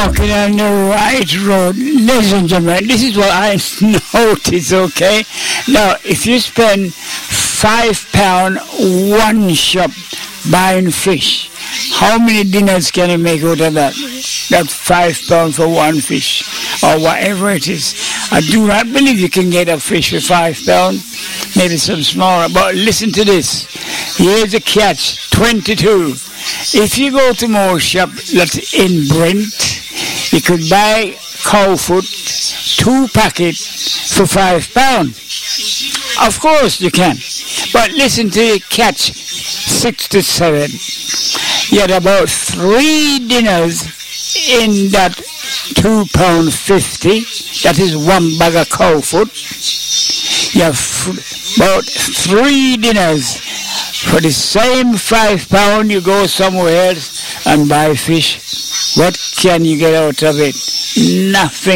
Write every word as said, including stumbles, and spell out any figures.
walking on the right road. Ladies and gentlemen, this is what I notice, okay? Now, if you spend five pound one shop buying fish, how many dinners can you make out of that? That's five pound for one fish, or whatever it is. I do not believe you can get a fish for five pound. Maybe some smaller, but listen to this. Here's a catch, twenty-two. If you go to more shop that's in Brent, you could buy cow foot, two packets for five pound. Of course you can. But listen to the catch, sixty-seven. You had about three dinners in that two pound fifty. That is one bag of cow foot. You have f- about three dinners. For the same five pound, you go somewhere else and buy fish. What can you get out of it? Nothing.